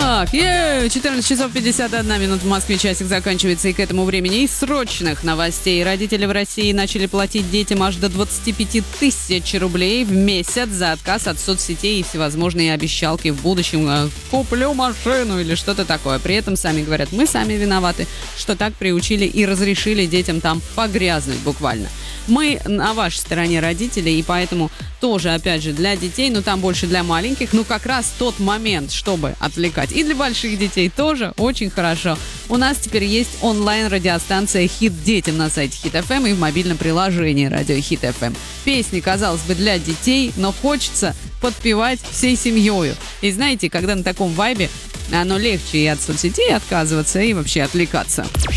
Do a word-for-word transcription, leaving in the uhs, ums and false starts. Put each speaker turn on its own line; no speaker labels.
Так, е, четырнадцать часов пятьдесят одна минута в Москве, часик заканчивается, и к этому времени из срочных новостей. Родители в России начали платить детям аж до двадцать пять тысяч рублей в месяц за отказ от соцсетей и всевозможные обещалки в будущем. Куплю машину или что-то такое. При этом сами говорят, мы сами виноваты, что так приучили и разрешили детям там погрязнуть буквально. Мы на вашей стороне, родители, и поэтому тоже, опять же, для детей, но там больше для маленьких, ну как раз тот момент, чтобы отвлекать. И для больших детей тоже очень хорошо. У нас теперь есть онлайн-радиостанция «Хит детям» на сайте Хит эф эм и в мобильном приложении радио Хит эф эм. Песни, казалось бы, для детей, но хочется подпевать всей семьей. И знаете, когда на таком вайбе, оно легче и от соцсетей отказываться, и вообще отвлекаться.